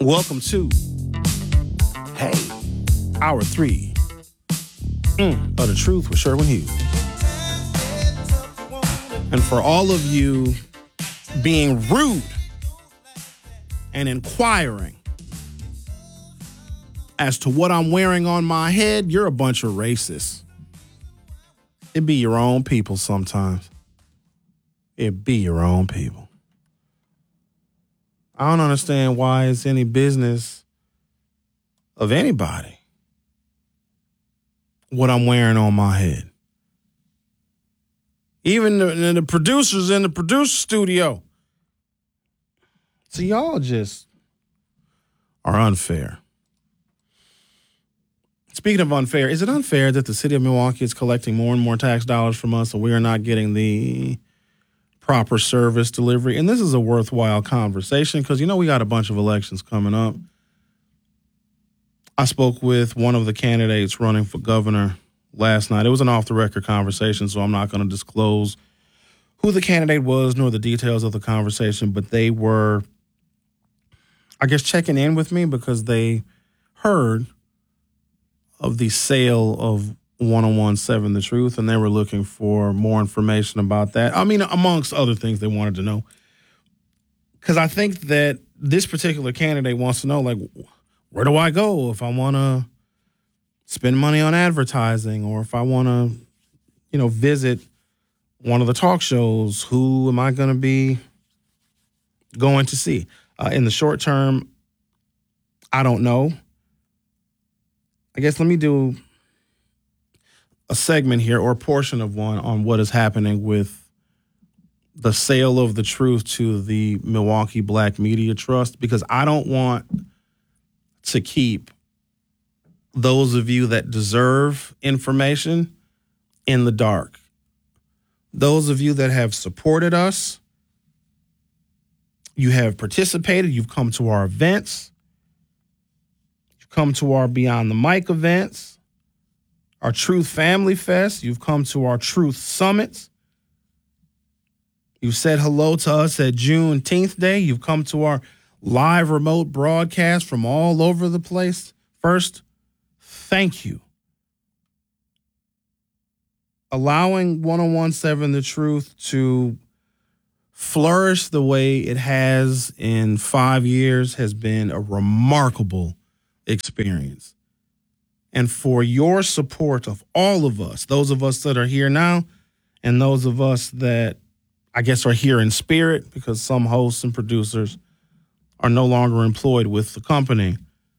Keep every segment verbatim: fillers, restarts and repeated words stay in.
Welcome to, hey, hour three mm, of The Truth with Sherwin Hughes. And for all of you being rude and inquiring as to what I'm wearing on my head, you're a bunch of racists. It be your own people sometimes. It be your own people. I don't understand why it's any business of anybody what I'm wearing on my head. Even the, the producers in the producer studio. So y'all just are unfair. Speaking of unfair, is it unfair that the city of Milwaukee is collecting more and more tax dollars from us and we are not getting the proper service delivery? And this is a worthwhile conversation because, you know, we got a bunch of elections coming up. I spoke with one of the candidates running for governor last night. It was an off-the-record conversation, so I'm not going to disclose who the candidate was nor the details of the conversation, but they were, I guess, checking in with me because they heard of the sale of one oh seven The Truth, and they were looking for more information about that. I mean, amongst other things they wanted to know. Because I think that this particular candidate wants to know, like, where do I go if I want to spend money on advertising, or if I want to, you know, visit one of the talk shows? Who am I going to be going to see? Uh, in the short term, I don't know. I guess let me do a segment here, or a portion of one, on what is happening with the sale of The Truth to the Milwaukee Black Media Trust, because I don't want to keep those of you that deserve information in the dark. Those of you that have supported us, you have participated, you've come to our events, you've come to our Beyond the Mic events, our Truth Family Fest, you've come to our Truth Summits, you've said hello to us at Juneteenth Day, you've come to our live remote broadcast from all over the place. First, thank you. Allowing one oh seven The Truth to flourish the way it has in five years has been a remarkable experience. And for your support of all of us, those of us that are here now and those of us that I guess are here in spirit, because some hosts and producers are no longer employed with the company.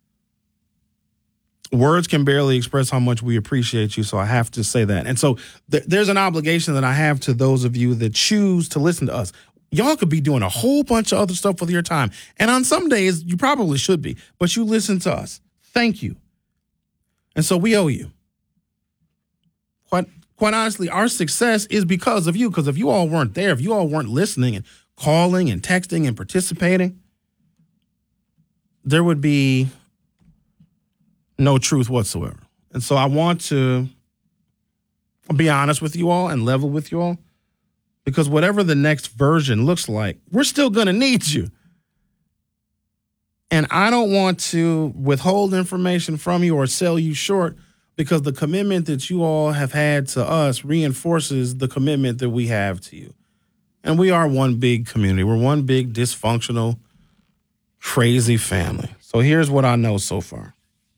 Words can barely express how much we appreciate you, so I have to say that. And so th- there's an obligation that I have to those of you that choose to listen to us. Y'all could be doing a whole bunch of other stuff with your time. And on some days, you probably should be, but you listen to us. Thank you. And so we owe you. Quite, quite honestly, our success is because of you, because if you all weren't there, if you all weren't listening and calling and texting and participating, there would be no truth whatsoever. And so I want to be honest with you all and level with you all, because whatever the next version looks like, we're still going to need you. And I don't want to withhold information from you or sell you short, because the commitment that you all have had to us reinforces the commitment that we have to you. And we are one big community. We're one big dysfunctional, crazy family. So here's what I know so far.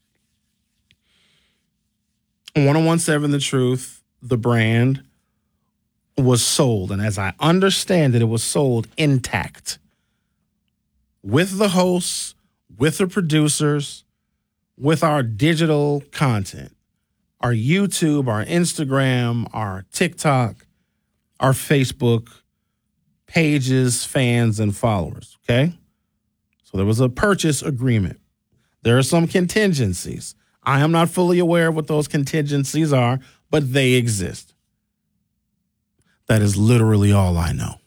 one oh seven The Truth, the brand, was sold. And as I understand it, it was sold intact. With the hosts, with the producers, with our digital content, our YouTube, our Instagram, our TikTok, our Facebook pages, fans, and followers, okay? So there was a purchase agreement. There are some contingencies. I am not fully aware of what those contingencies are, but they exist. That is literally all I know.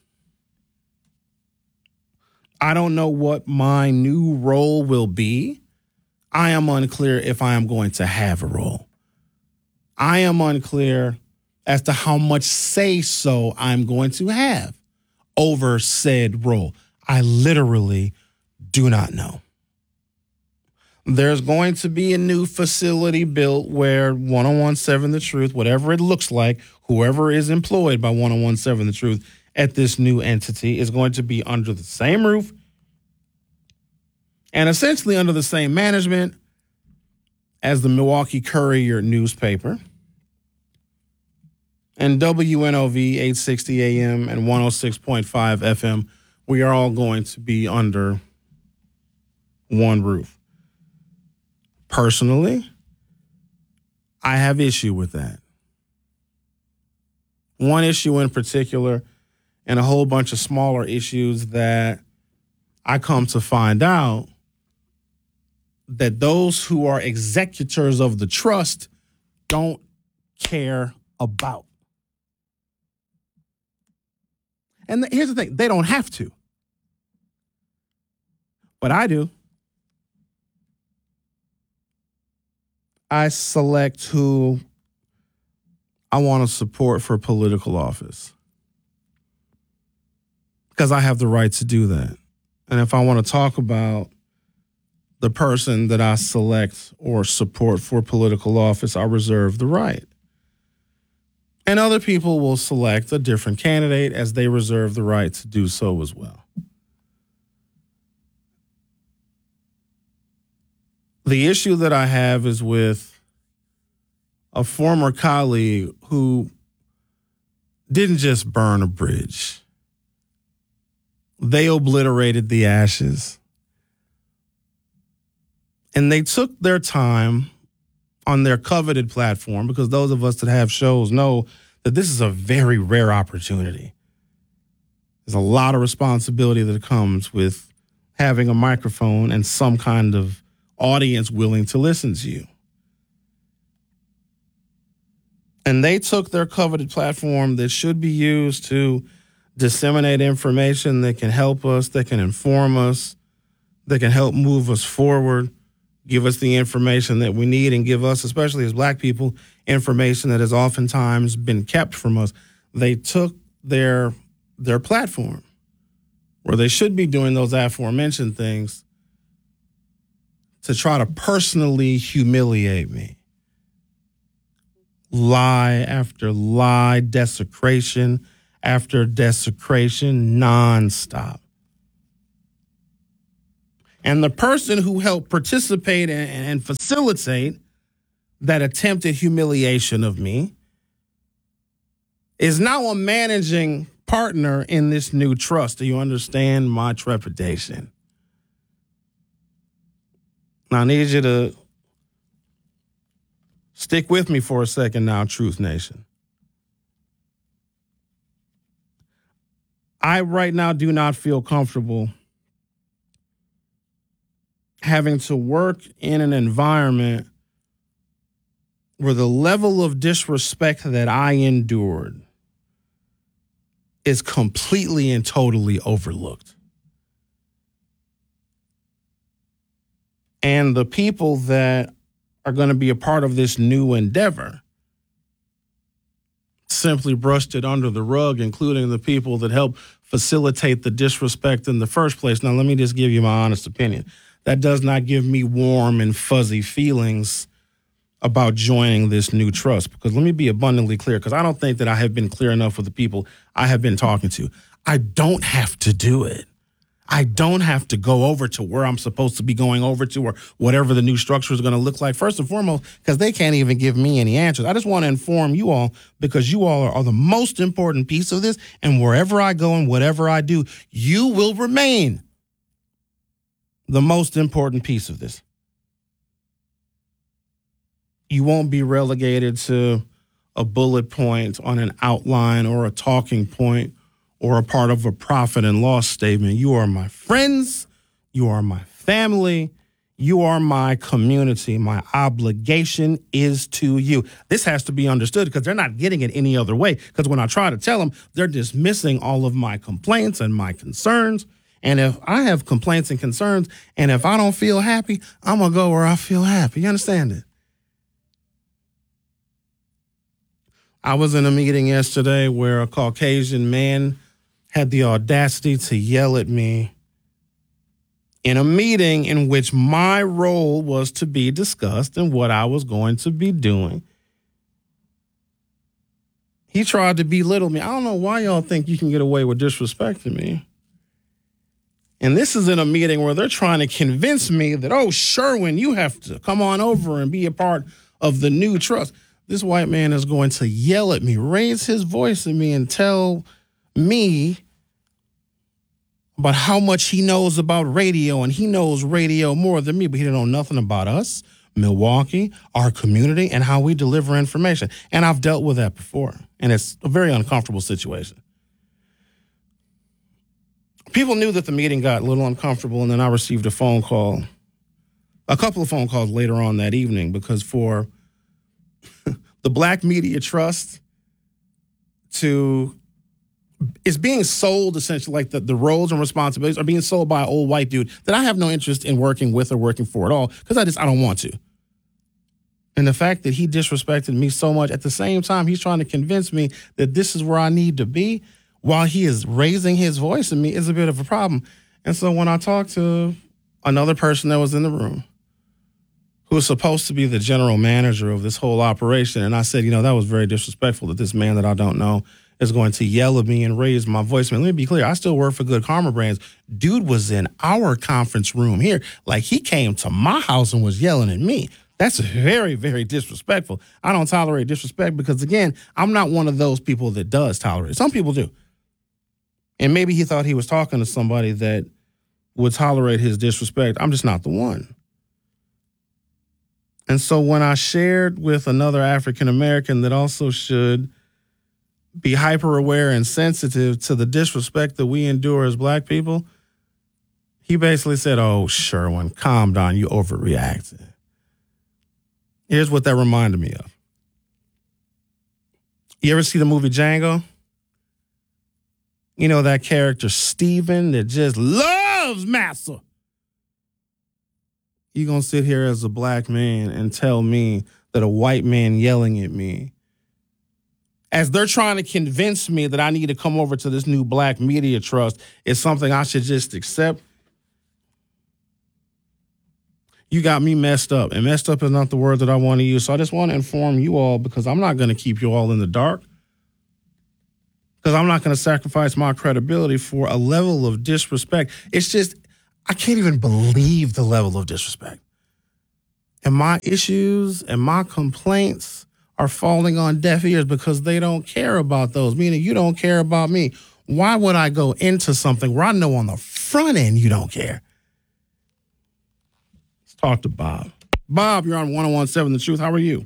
I don't know what my new role will be. I am unclear if I am going to have a role. I am unclear as to how much say-so I'm going to have over said role. I literally do not know. There's going to be a new facility built where ten seventeen The Truth, whatever it looks like, whoever is employed by ten seventeen The Truth at this new entity is going to be under the same roof and essentially under the same management as the Milwaukee Courier newspaper and W N O V eight sixty A M and one oh six point five F M. We are all going to be under one roof. Personally, I have issue with that. One issue in particular and a whole bunch of smaller issues that I come to find out that those who are executors of the trust don't care about. And here's the thing, they don't have to. But I do. I select who I want to support for political office because I have the right to do that. And if I want to talk about the person that I select or support for political office, I reserve the right. And other people will select a different candidate as they reserve the right to do so as well. The issue that I have is with a former colleague who didn't just burn a bridge. They obliterated the ashes. And they took their time on their coveted platform, because those of us that have shows know that this is a very rare opportunity. There's a lot of responsibility that comes with having a microphone and some kind of audience willing to listen to you. And they took their coveted platform that should be used to disseminate information that can help us, that can inform us, that can help move us forward, give us the information that we need, and give us, especially as Black people, information that has oftentimes been kept from us. They took their their platform, where they should be doing those aforementioned things, to try to personally humiliate me. Lie after lie, desecration after desecration, nonstop. And the person who helped participate and, and facilitate that attempted humiliation of me is now a managing partner in this new trust. Do you understand my trepidation? Now, I need you to stick with me for a second now, Truth Nation. I right now do not feel comfortable having to work in an environment where the level of disrespect that I endured is completely and totally overlooked. And the people that are going to be a part of this new endeavor simply brushed it under the rug, including the people that helped facilitate the disrespect in the first place. Now, let me just give you my honest opinion. That does not give me warm and fuzzy feelings about joining this new trust, because let me be abundantly clear, because I don't think that I have been clear enough with the people I have been talking to. I don't have to do it. I don't have to go over to where I'm supposed to be going over to, or whatever the new structure is going to look like, first and foremost, because they can't even give me any answers. I just want to inform you all, because you all are, are the most important piece of this, and wherever I go and whatever I do, you will remain the most important piece of this. You won't be relegated to a bullet point on an outline or a talking point or a part of a profit and loss statement. You are my friends. You are my family. You are my community. My obligation is to you. This has to be understood, because they're not getting it any other way. Because when I try to tell them, they're dismissing all of my complaints and my concerns. And if I have complaints and concerns, and if I don't feel happy, I'm going to go where I feel happy. You understand it? I was in a meeting yesterday where a Caucasian man had the audacity to yell at me in a meeting in which my role was to be discussed and what I was going to be doing. He tried to belittle me. I don't know why y'all think you can get away with disrespecting me. And this is in a meeting where they're trying to convince me that, oh, Sherwin, you have to come on over and be a part of the new trust. This white man is going to yell at me, raise his voice at me, and tell me about how much he knows about radio, and he knows radio more than me, but he don't know nothing about us, Milwaukee, our community, and how we deliver information. And I've dealt with that before, and it's a very uncomfortable situation. People knew that the meeting got a little uncomfortable, and then I received a phone call, a couple of phone calls later on that evening, because for the Black Media Trust to is being sold, essentially, like the, the roles and responsibilities are being sold by an old white dude that I have no interest in working with or working for at all, because I just I don't want to. And the fact that he disrespected me so much, at the same time, he's trying to convince me that this is where I need to be while he is raising his voice at me is a bit of a problem. And so when I talked to another person that was in the room, who was supposed to be the general manager of this whole operation, and I said, you know, that was very disrespectful that this man that I don't know is going to yell at me and raise my voice. Man, let me be clear. I still work for Good Karma Brands. Dude was in our conference room here. Like, he came to my house and was yelling at me. That's very, very disrespectful. I don't tolerate disrespect because, again, I'm not one of those people that does tolerate it. Some people do. And maybe he thought he was talking to somebody that would tolerate his disrespect. I'm just not the one. And so when I shared with another African American that also should be hyper aware and sensitive to the disrespect that we endure as Black people, he basically said, oh, Sherwin, calm down, you overreacted. Here's what that reminded me of. You ever see the movie Django? You know that character Steven that just loves massa. You gonna sit here as a Black man and tell me that a white man yelling at me, as they're trying to convince me that I need to come over to this new Black Media Trust, is something I should just accept? You got me messed up, and messed up is not the word that I want to use. So I just want to inform you all, because I'm not going to keep you all in the dark, because I'm not going to sacrifice my credibility for a level of disrespect. It's just, I can't even believe the level of disrespect. And my issues and my complaints are falling on deaf ears because they don't care about those, meaning you don't care about me. Why would I go into something where I know on the front end you don't care? Let's talk to Bob. Bob, you're on one oh one seven The Truth. How are you?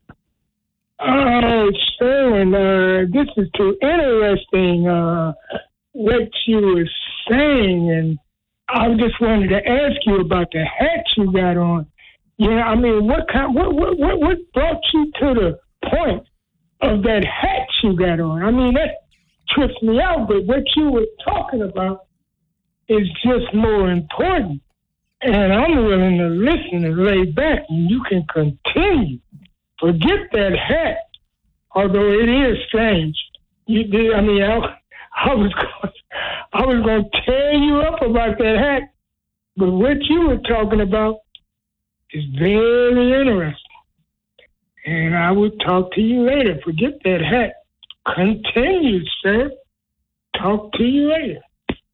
Oh, Sherwin, uh, this is too interesting, uh, what you were saying, and I just wanted to ask you about the hat you got on. Yeah, I mean, what kind, what, what, what, what brought you to the point of that hat you got on? I mean, that trips me out, but what you were talking about is just more important. And I'm willing to listen and lay back, and you can continue. Forget that hat, although it is strange. You did. I mean, I, I was going, I was going to tear you up about that hat, but what you were talking about is very interesting. And I will talk to you later. Forget that hat. Continue, sir. Talk to you later.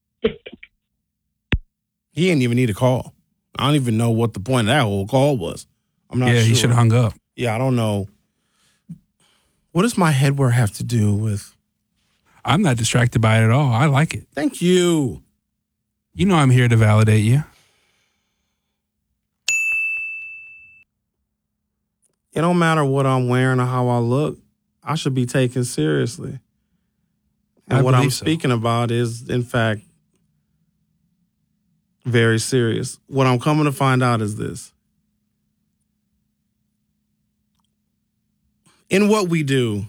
He didn't even need a call. I don't even know what the point of that whole call was. I'm not yeah, sure. he should have hung up. Yeah, I don't know. What does my headwear have to do with? I'm not distracted by it at all. I like it. Thank you. You know I'm here to validate you. It don't matter what I'm wearing or how I look. I should be taken seriously. And I what I'm believe so. speaking about is, in fact, very serious. What I'm coming to find out is this. In what we do,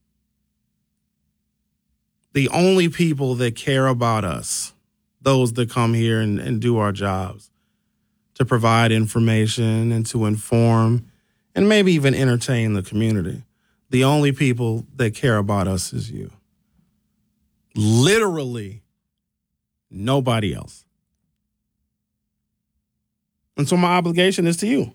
the only people that care about us, those that come here and, and do our jobs, to provide information and to inform and maybe even entertain the community, the only people that care about us is you. Literally nobody else. And so my obligation is to you.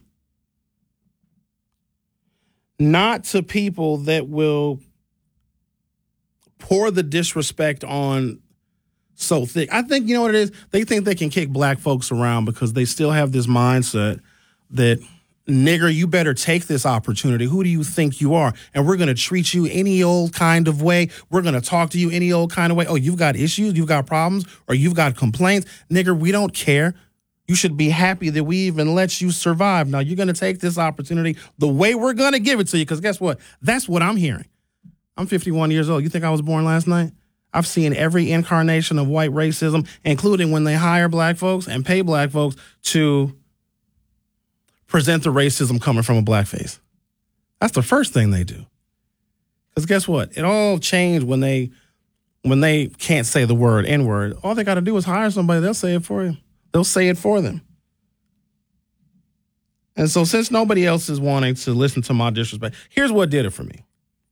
Not to people that will pour the disrespect on so thick. I think, you know what it is? They think they can kick black folks around because they still have this mindset that, nigger, you better take this opportunity. Who do you think you are? And we're going to treat you any old kind of way. We're going to talk to you any old kind of way. Oh, you've got issues, you've got problems, or you've got complaints. Nigger, we don't care. You should be happy that we even let you survive. Now, you're going to take this opportunity the way we're going to give it to you, because guess what? That's what I'm hearing. I'm fifty-one years old. You think I was born last night? I've seen every incarnation of white racism, including when they hire black folks and pay black folks to present the racism coming from a black face. That's the first thing they do. Because guess what? It all changed when they when they can't say the word N-word. All they got to do is hire somebody. They'll say it for you. They'll say it for them. And so since nobody else is wanting to listen to my disrespect, here's what did it for me.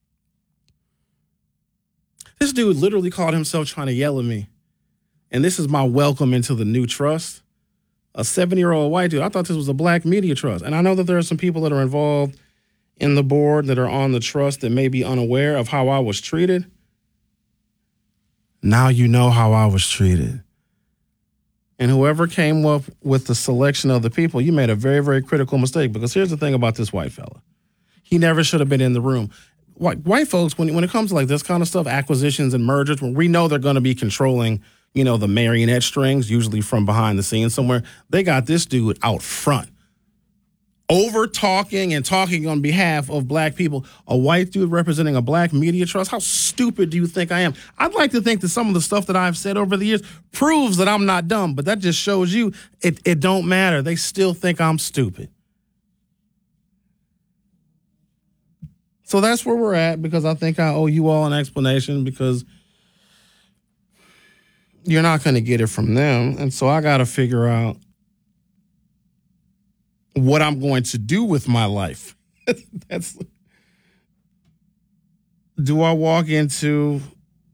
This dude literally called himself trying to yell at me. And this is my welcome into the new trust. A seventy-year-old white dude. I thought this was a black media trust. And I know that there are some people that are involved in the board that are on the trust that may be unaware of how I was treated. Now you know how I was treated. And whoever came up with the selection of the people, you made a very, very critical mistake. Because here's the thing about this white fella. He never should have been in the room. White, white folks, when, when it comes to like this kind of stuff, acquisitions and mergers, when we know they're going to be controlling, you know, the marionette strings, usually from behind the scenes somewhere, they got this dude out front, over talking and talking on behalf of black people. A white dude representing a black media trust. How stupid do you think I am? I'd like to think that some of the stuff that I've said over the years proves that I'm not dumb, but that just shows you it, it don't matter. They still think I'm stupid. So that's where we're at, because I think I owe you all an explanation, because you're not going to get it from them. And so I got to figure out what I'm going to do with my life. That's, do I walk into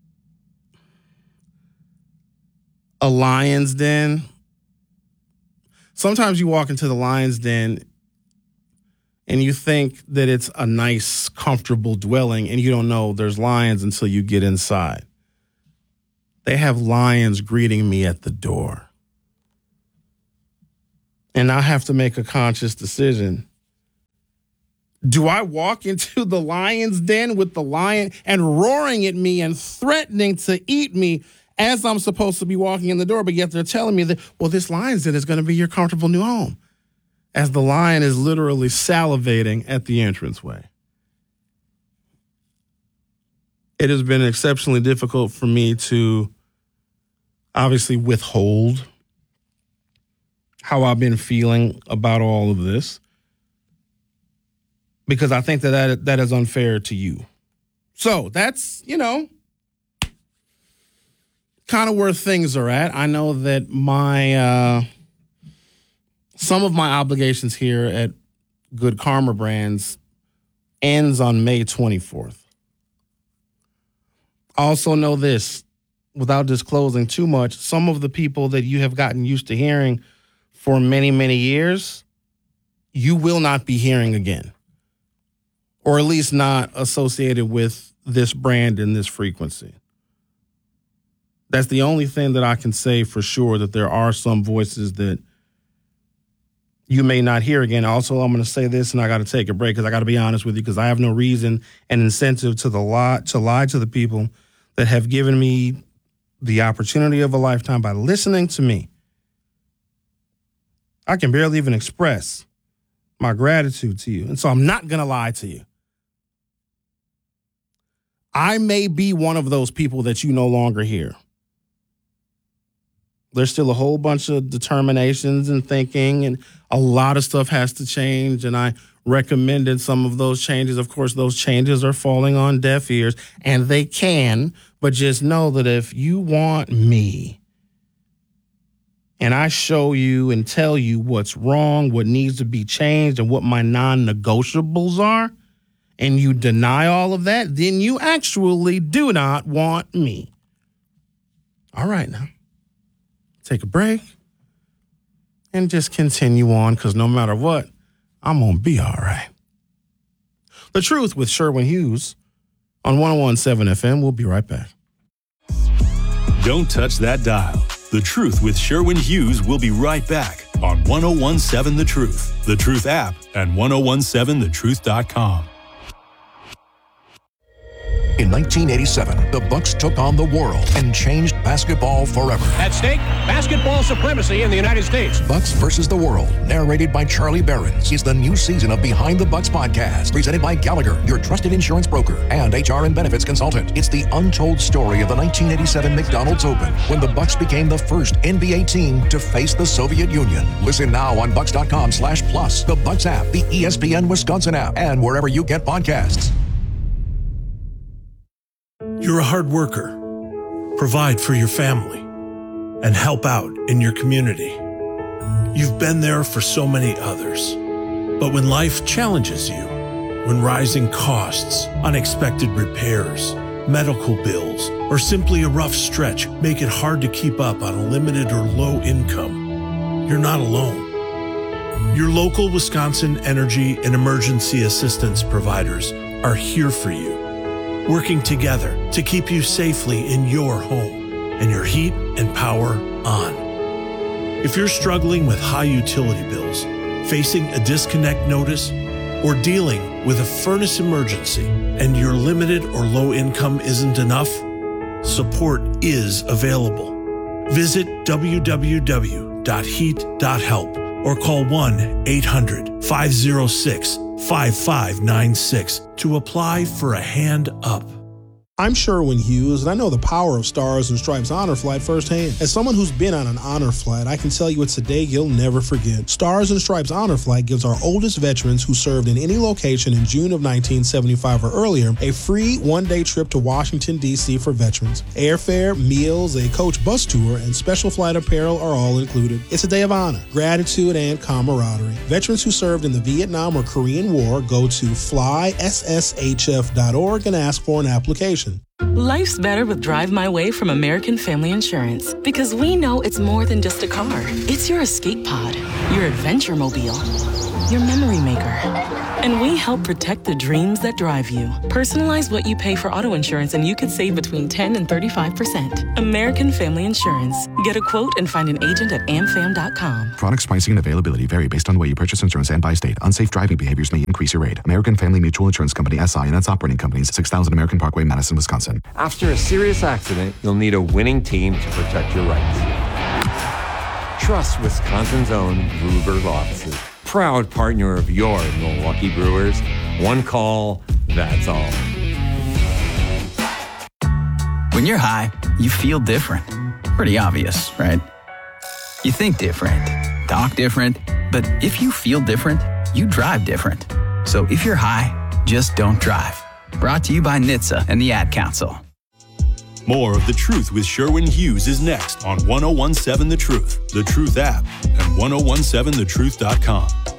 a lion's den? Sometimes you walk into the lion's den and you think that it's a nice, comfortable dwelling, and you don't know there's lions until you get inside. They have lions greeting me at the door. And I have to make a conscious decision. Do I walk into the lion's den with the lion and roaring at me and threatening to eat me as I'm supposed to be walking in the door, but yet they're telling me that, well, this lion's den is going to be your comfortable new home, as the lion is literally salivating at the entranceway? It has been exceptionally difficult for me to obviously withhold how I've been feeling about all of this, because I think that that, that is unfair to you. So that's, you know, kind of where things are at. I know that my... Uh, Some of my obligations here at Good Karma Brands ends on May twenty-fourth. I also know this, without disclosing too much, some of the people that you have gotten used to hearing for many, many years, you will not be hearing again, or at least not associated with this brand and this frequency. That's the only thing that I can say for sure, that there are some voices that you may not hear again. Also, I'm going to say this, and I got to take a break because I got to be honest with you, because I have no reason and incentive to the lie to lie to the people that have given me the opportunity of a lifetime by listening to me. I can barely even express my gratitude to you, and so I'm not going to lie to you. I may be one of those people that you no longer hear. There's still a whole bunch of determinations and thinking, and a lot of stuff has to change. And I recommended some of those changes. Of course, those changes are falling on deaf ears, and they can. But just know that if you want me, and I show you and tell you what's wrong, what needs to be changed, and what my non-negotiables are, and you deny all of that, then you actually do not want me. All right, now. Take a break. and just continue on, because no matter what, I'm going to be all right. The Truth with Sherwin Hughes on one oh one point seven F M. We'll be right back. Don't touch that dial. The Truth with Sherwin Hughes will be right back on one oh one point seven The Truth, The Truth app, and ten seventeen the truth dot com. In nineteen eighty-seven, the Bucks took on the world and changed basketball forever. At stake, basketball supremacy in the United States. Bucks versus the World, narrated by Charlie Behrens, is the new season of Behind the Bucks podcast, presented by Gallagher, your trusted insurance broker and H R and benefits consultant. It's the untold story of the nineteen eighty-seven McDonald's Open, when the Bucks became the first N B A team to face the Soviet Union. Listen now on bucks dot com slash plus, the Bucks app, the E S P N Wisconsin app, and wherever you get podcasts. You're a hard worker. Provide for your family and help out in your community. You've been there for so many others. But when life challenges you, when rising costs, unexpected repairs, medical bills, or simply a rough stretch make it hard to keep up on a limited or low income, you're not alone. Your local Wisconsin energy and emergency assistance providers are here for you, working together to keep you safely in your home and your heat and power on. If you're struggling with high utility bills, facing a disconnect notice, or dealing with a furnace emergency and your limited or low income isn't enough, support is available. Visit w w w dot heat dot help or call one eight hundred five oh six five five nine six to apply for a hand up. I'm Sherwin Hughes, and I know the power of Stars and Stripes Honor Flight firsthand. As someone who's been on an honor flight, I can tell you it's a day you'll never forget. Stars and Stripes Honor Flight gives our oldest veterans who served in any location in June of nineteen seventy-five or earlier a free one-day trip to Washington, D C for veterans. Airfare, meals, a coach bus tour, and special flight apparel are all included. It's a day of honor, gratitude, and camaraderie. Veterans who served in the Vietnam or Korean War go to fly s s h f dot org and ask for an application. Life's better with Drive My Way from American Family Insurance, because we know it's more than just a car. It's your escape pod, your adventure mobile, your memory maker. And we help protect the dreams that drive you. Personalize what you pay for auto insurance and you could save between ten and thirty-five percent. American Family Insurance. Get a quote and find an agent at am fam dot com. Products pricing and availability vary based on the way you purchase insurance and by state. Unsafe driving behaviors may increase your rate. American Family Mutual Insurance Company, S I and its operating companies, six thousand American Parkway, Madison, Wisconsin. After a serious accident, you'll need a winning team to protect your rights. Trust Wisconsin's own Ruger's offices. Proud partner of your Milwaukee Brewers. One call, that's all. When you're high, you feel different. Pretty obvious, right? You think different, talk different, but if you feel different, you drive different. So if you're high, just don't drive. Brought to you by N H T S A and the Ad Council. More of The Truth with Sherwin Hughes is next on ten seventeen The Truth, The Truth app, and ten seventeen the truth dot com.